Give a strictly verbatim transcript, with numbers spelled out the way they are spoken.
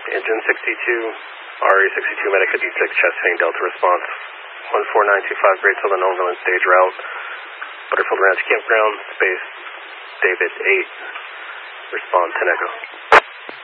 Engine sixty-two, R E sixty-two, Medica D six, chest hang, Delta response, one four nine two five, Great Southern Overland stage route, Butterfield Ranch Campground, space, David eight, respond ten Echo.